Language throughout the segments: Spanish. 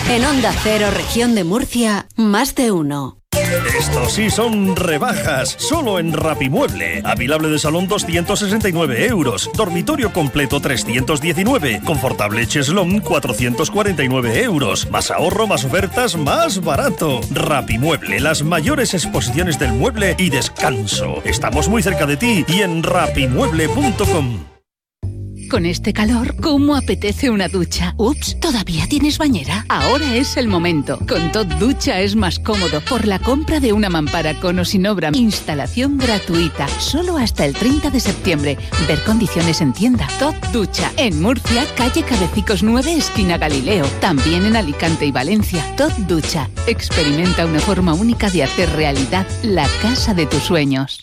En Onda Cero, Región de Murcia, más de uno. Estos sí son rebajas, solo en Rapimueble. Avilable de salón 269 euros, dormitorio completo 319, confortable cheslón 449 euros. Más ahorro, más ofertas, más barato. Rapimueble, las mayores exposiciones del mueble y descanso. Estamos muy cerca de ti y en rapimueble.com. Con este calor, ¿cómo apetece una ducha? Ups, ¿todavía tienes bañera? Ahora es el momento. Con Tot Ducha es más cómodo por la compra de una mampara con o sin obra. Instalación gratuita, solo hasta el 30 de septiembre. Ver condiciones en tienda. Tot Ducha, en Murcia, calle Cabecicos 9, esquina Galileo. También en Alicante y Valencia. Tot Ducha, experimenta una forma única de hacer realidad la casa de tus sueños.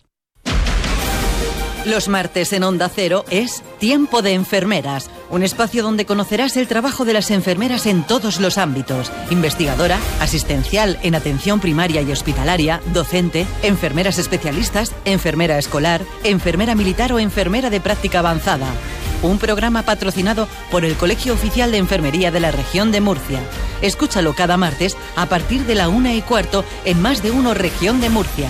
Los martes en Onda Cero es Tiempo de Enfermeras, un espacio donde conocerás el trabajo de las enfermeras en todos los ámbitos: investigadora, asistencial en atención primaria y hospitalaria, docente, enfermeras especialistas, enfermera escolar, enfermera militar o enfermera de práctica avanzada. Un programa patrocinado por el Colegio Oficial de Enfermería de la Región de Murcia. Escúchalo cada martes a partir de la 1:15 en Más de Uno Región de Murcia.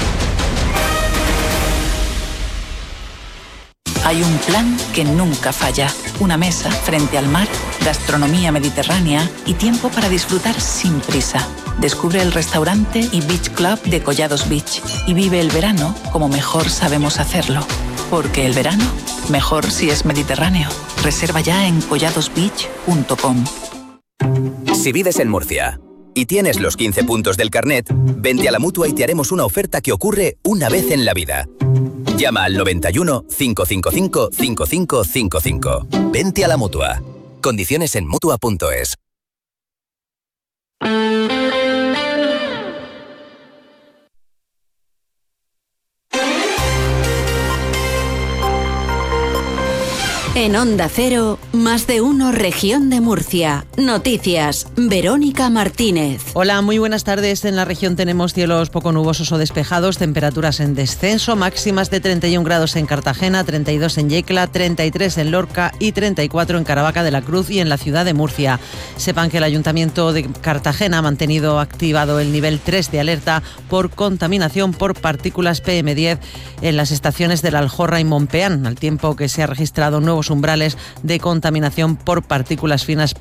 Hay un plan que nunca falla. Una mesa frente al mar, gastronomía mediterránea y tiempo para disfrutar sin prisa. Descubre el restaurante y beach club de Collados Beach y vive el verano como mejor sabemos hacerlo. Porque el verano, mejor si es mediterráneo. Reserva ya en colladosbeach.com. Si vives en Murcia y tienes los 15 puntos del carnet, vente a la Mutua y te haremos una oferta que ocurre una vez en la vida. Llama al 91 555 5555. Vente a la Mutua. Condiciones en Mutua.es. En Onda Cero, más de uno Región de Murcia. Noticias, Verónica Martínez. Hola, muy buenas tardes. En la región tenemos cielos poco nubosos o despejados, temperaturas en descenso, máximas de 31 grados en Cartagena, 32 en Yecla, 33 en Lorca y 34 en Caravaca de la Cruz y en la ciudad de Murcia. Sepan que el Ayuntamiento de Cartagena ha mantenido activado el nivel 3 de alerta por contaminación por partículas PM10 en las estaciones de La Aljorra y Monpeán, al tiempo que se ha registrado nuevos umbrales de contaminación por partículas finas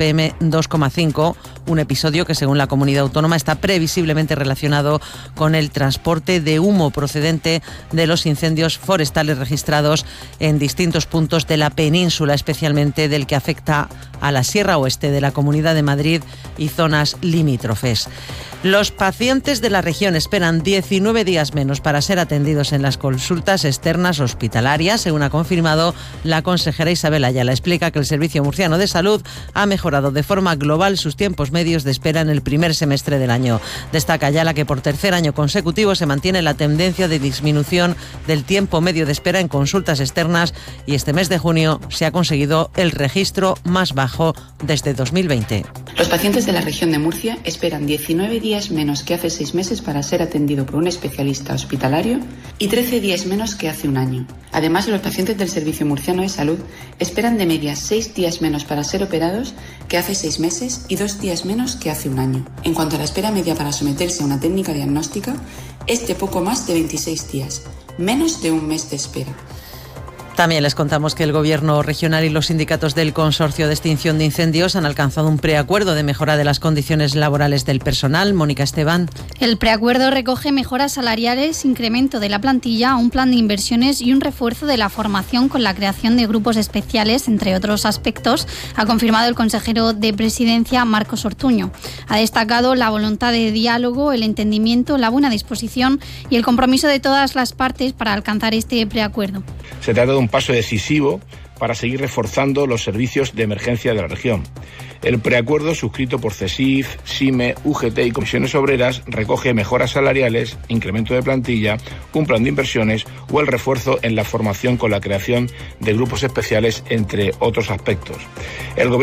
PM2,5, un episodio que según la comunidad autónoma está previsiblemente relacionado con el transporte de humo procedente de los incendios forestales registrados en distintos puntos de la península, especialmente del que afecta a la Sierra Oeste de la Comunidad de Madrid y zonas limítrofes. Los pacientes de la región esperan 19 días menos para ser atendidos en las consultas externas hospitalarias, según ha confirmado la consejera Isabel Ayala. Explica que el Servicio Murciano de Salud ha mejorado de forma global sus tiempos medios de espera en el primer semestre del año. Destaca Ayala que por tercer año consecutivo se mantiene la tendencia de disminución del tiempo medio de espera en consultas externas y este mes de junio se ha conseguido el registro más bajo desde 2020. Los pacientes de la región de Murcia esperan 19 días menos que hace 6 meses para ser atendido por un especialista hospitalario y 13 días menos que hace un año. Además, los pacientes del Servicio Murciano de Salud esperan de media 6 días menos para ser operados que hace 6 meses y 2 días menos que hace un año. En cuanto a la espera media para someterse a una técnica diagnóstica, es de poco más de 26 días, menos de un mes de espera. También les contamos que el Gobierno regional y los sindicatos del Consorcio de Extinción de Incendios han alcanzado un preacuerdo de mejora de las condiciones laborales del personal. Mónica Esteban. El preacuerdo recoge mejoras salariales, incremento de la plantilla, un plan de inversiones y un refuerzo de la formación con la creación de grupos especiales, entre otros aspectos, ha confirmado el consejero de Presidencia, Marcos Ortuño. Ha destacado la voluntad de diálogo, el entendimiento, la buena disposición y el compromiso de todas las partes para alcanzar este preacuerdo. Se trata de un paso decisivo para seguir reforzando los servicios de emergencia de la región. El preacuerdo suscrito por CESIF, SIME, UGT y comisiones obreras recoge mejoras salariales, incremento de plantilla, un plan de inversiones o el refuerzo en la formación con la creación de grupos especiales, entre otros aspectos. El